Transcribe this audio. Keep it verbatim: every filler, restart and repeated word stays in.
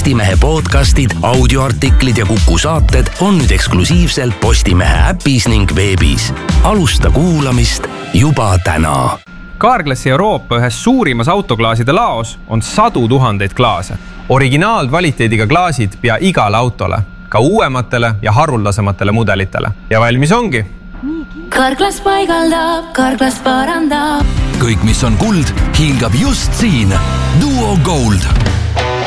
Postimehe podcastid, audioartiklid ja Kuku saated on nüüd eksklusiivselt Postimehe äpis ning veebis. Alusta kuulamist juba täna. Carglassi Euroopa ühes suurimas autoklaaside laos on sadu tuhandeid klaase. Originaalkvaliteediga klaasid pea igale autole, ka uuematele ja haruldasematele mudelitele. Ja valmis ongi. Carglass paigaldab, Carglass parandab. Kõik, mis on kuld, hiilgab just siin. Duo Gold.